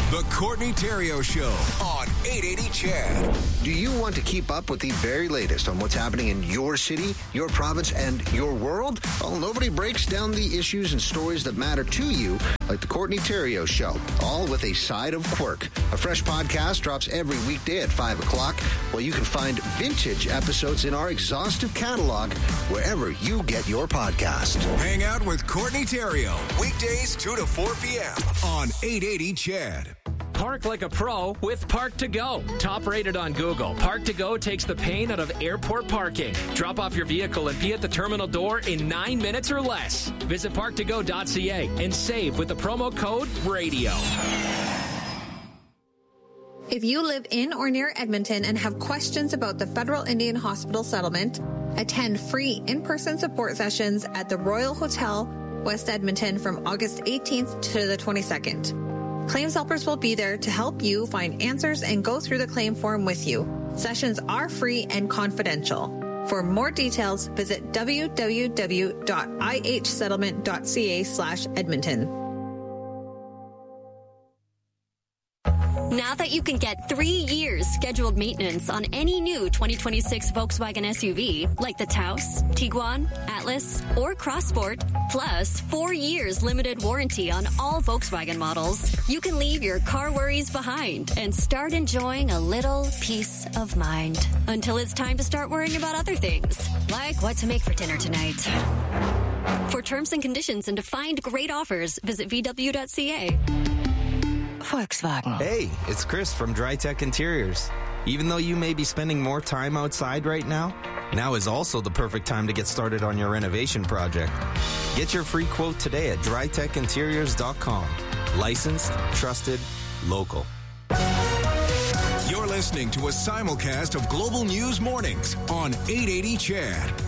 The Courtney Theriault Show on 880 CHED. Do you want to keep up with the very latest on what's happening in your city, your province, and your world? Well, nobody breaks down the issues and stories that matter to you like the Courtney Theriault Show, all with a side of quirk. A fresh podcast drops every weekday at 5 o'clock, while you can find vintage episodes in our exhaustive catalog wherever you get your podcast. Hang out with Courtney Theriault, weekdays 2 to 4 p.m. on 880 CHED. Park like a pro with Park to Go. Top rated on Google, Park to Go takes the pain out of airport parking. Drop off your vehicle and be at the terminal door in 9 minutes or less. Visit parktogo.ca and save with the promo code RADIO. If you live in or near Edmonton and have questions about the Federal Indian Hospital settlement, attend free in-person support sessions at the Royal Hotel, West Edmonton from August 18th to the 22nd. Claims helpers will be there to help you find answers and go through the claim form with you. Sessions are free and confidential. For more details, visit www.ihsettlement.ca/Edmonton. Now that you can get 3 years scheduled maintenance on any new 2026 Volkswagen SUV, like the Taos, Tiguan, Atlas, or Crossport, plus 4 years limited warranty on all Volkswagen models, you can leave your car worries behind and start enjoying a little peace of mind. Until it's time to start worrying about other things, like what to make for dinner tonight. For terms and conditions and to find great offers, visit VW.ca. Volkswagen. Hey, it's Chris from DryTech Interiors. Even though you may be spending more time outside right now is also the perfect time to get started on your renovation project. Get your free quote today at drytechinteriors.com. Licensed, trusted, local. You're listening to a simulcast of Global News Mornings on 880 CHED.